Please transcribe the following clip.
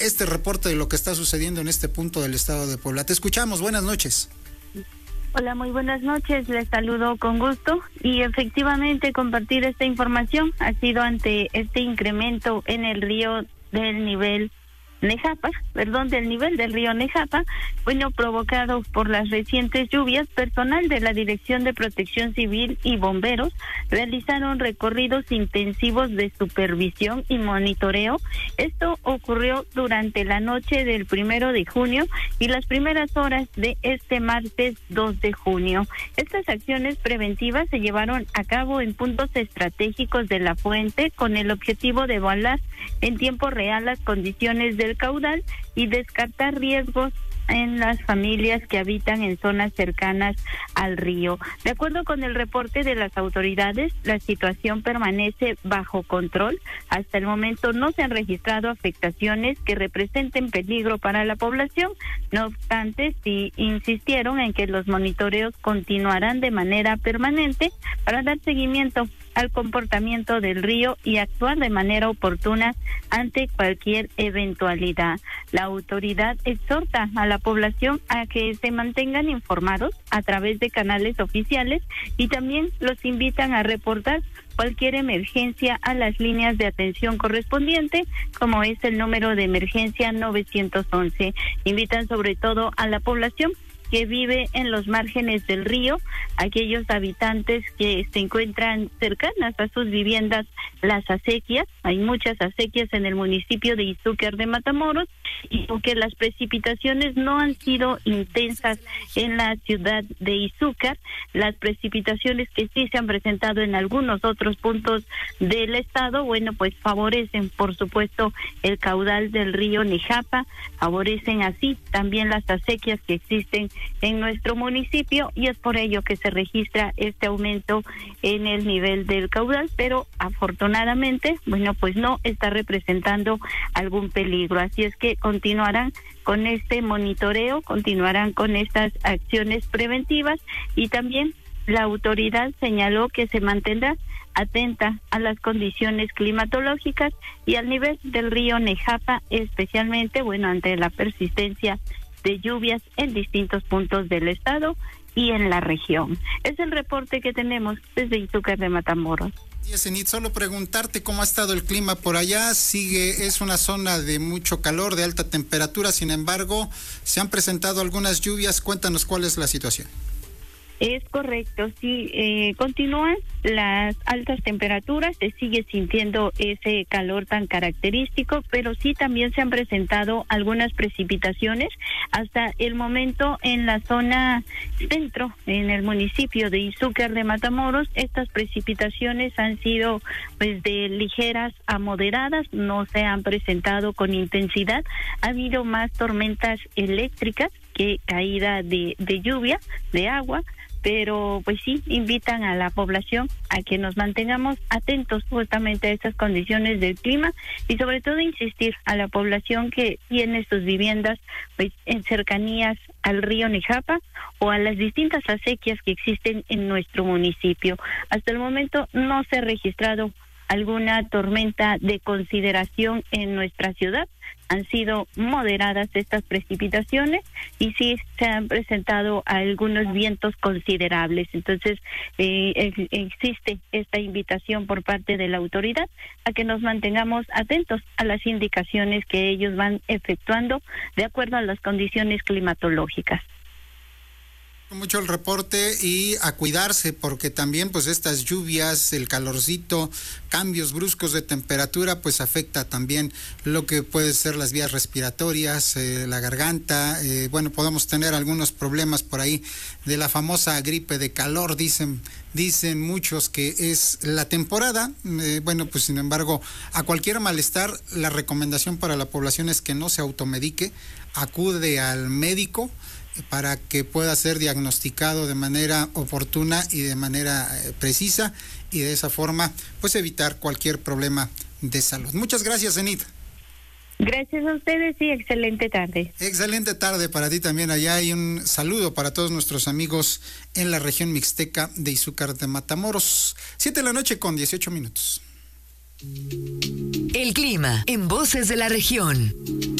este reporte de lo que está sucediendo en este punto del estado de Puebla. Te escuchamos, buenas noches. Hola, muy buenas noches, les saludo con gusto y efectivamente compartir esta información ha sido ante este incremento en el río del nivel del nivel del río Nejapa, provocado por las recientes lluvias. Personal de la Dirección de Protección Civil y bomberos realizaron recorridos intensivos de supervisión y monitoreo. Esto ocurrió durante la noche del 1 de junio y las primeras horas de este martes 2 de junio. Estas acciones preventivas se llevaron a cabo en puntos estratégicos de la fuente con el objetivo de evaluar en tiempo real las condiciones del caudal y descartar riesgos en las familias que habitan en zonas cercanas al río. De acuerdo con el reporte de las autoridades, la situación permanece bajo control. Hasta el momento no se han registrado afectaciones que representen peligro para la población. No obstante, sí insistieron en que los monitoreos continuarán de manera permanente para dar seguimiento al comportamiento del río y actuar de manera oportuna ante cualquier eventualidad. La autoridad exhorta a la población a que se mantengan informados a través de canales oficiales y también los invitan a reportar cualquier emergencia a las líneas de atención correspondiente, como es el número de emergencia 911. Invitan sobre todo a la población que vive en los márgenes del río, aquellos habitantes que se encuentran cercanas a sus viviendas, las acequias. Hay muchas acequias en el municipio de Izúcar de Matamoros, y aunque las precipitaciones no han sido intensas en la ciudad de Izúcar, las precipitaciones que sí se han presentado en algunos otros puntos del estado, pues favorecen, por supuesto, el caudal del río Nejapa, favorecen así también las acequias que existen en nuestro municipio, y es por ello que se registra este aumento en el nivel del caudal, pero afortunadamente, pues no está representando algún peligro. Así es que continuarán con este monitoreo, continuarán con estas acciones preventivas, y también la autoridad señaló que se mantendrá atenta a las condiciones climatológicas y al nivel del río Nejapa, especialmente, ante la persistencia de lluvias en distintos puntos del estado y en la región. Es el reporte que tenemos desde Izúcar de Matamoros. Y Zenit, solo preguntarte cómo ha estado el clima por allá. Es una zona de mucho calor, de alta temperatura, sin embargo, se han presentado algunas lluvias. Cuéntanos cuál es la situación. Es correcto, sí, continúan las altas temperaturas, se sigue sintiendo ese calor tan característico, pero sí también se han presentado algunas precipitaciones. Hasta el momento en la zona centro, en el municipio de Izúcar de Matamoros, estas precipitaciones han sido de ligeras a moderadas, no se han presentado con intensidad. Ha habido más tormentas eléctricas que caída de lluvia, de agua, pero sí invitan a la población a que nos mantengamos atentos justamente a esas condiciones del clima, y sobre todo insistir a la población que tiene sus viviendas en cercanías al río Nejapa o a las distintas acequias que existen en nuestro municipio. Hasta el momento no se ha registrado alguna tormenta de consideración en nuestra ciudad. Han sido moderadas estas precipitaciones y sí se han presentado algunos vientos considerables. Entonces, existe esta invitación por parte de la autoridad a que nos mantengamos atentos a las indicaciones que ellos van efectuando de acuerdo a las condiciones climatológicas. Mucho el reporte, y a cuidarse, porque también estas lluvias, el calorcito, cambios bruscos de temperatura, afecta también lo que puede ser las vías respiratorias, la garganta. Podemos tener algunos problemas por ahí de la famosa gripe de calor. Dicen muchos que es la temporada. Sin embargo, a cualquier malestar, la recomendación para la población es que no se automedique, acude al médico para que pueda ser diagnosticado de manera oportuna y de manera precisa, y de esa forma evitar cualquier problema de salud. Muchas gracias, Zenit. Gracias a ustedes y excelente tarde. Excelente tarde para ti también allá, y un saludo para todos nuestros amigos en la región mixteca de Izúcar de Matamoros. 7:18 p.m. El clima en Voces de la Región.